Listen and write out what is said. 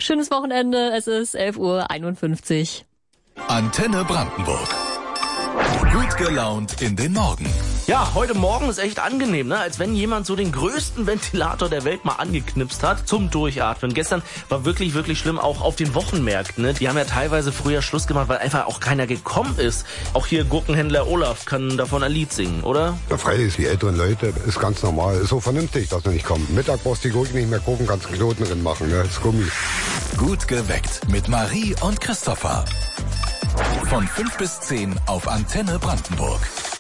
Schönes Wochenende, es ist 11:51 Uhr. Antenne Brandenburg. Gut gelaunt in den Morgen. Ja, heute Morgen ist echt angenehm, ne? Als wenn jemand so den größten Ventilator der Welt mal angeknipst hat zum Durchatmen. Gestern war wirklich, wirklich schlimm, auch auf den Wochenmärkten, ne? Die haben ja teilweise früher Schluss gemacht, weil einfach auch keiner gekommen ist. Auch hier Gurkenhändler Olaf kann davon ein Lied singen, oder? Ja, freilich, die älteren Leute, ist ganz normal. Ist so vernünftig, dass wir nicht kommen. Mittag brauchst du die Gurken nicht mehr gucken, kannst einen Knoten drin machen, ne? Das ist Gummi. Gut geweckt mit Marie und Christopher. Von 5 bis 10 auf Antenne Brandenburg.